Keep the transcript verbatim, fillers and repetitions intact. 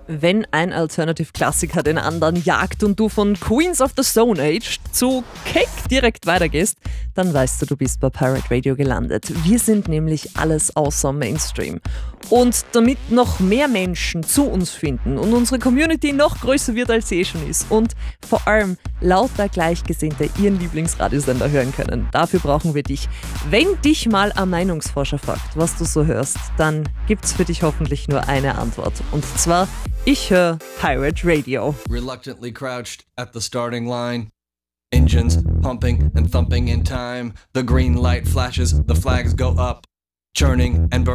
Wenn ein Alternative-Klassiker den anderen jagt und du von Queens of the Stone Age zu Cake direkt weitergehst, dann weißt du, du bist bei Pirate Radio gelandet. Wir sind nämlich alles außer Mainstream. Und damit noch mehr Menschen zu uns finden und unsere Community noch größer wird, als sie eh schon ist und vor allem lauter Gleichgesinnte ihren Lieblingsradiosender hören können, dafür brauchen wir dich. Wenn dich mal ein Meinungsforscher fragt, was du so hörst, dann gibt's für dich hoffentlich nur eine Antwort. Und zwar, ich höre Pirate Radio. Reluctantly crouched at the starting line. Engines pumping and thumping in time. The green light flashes, the flags go up. Churning and burning.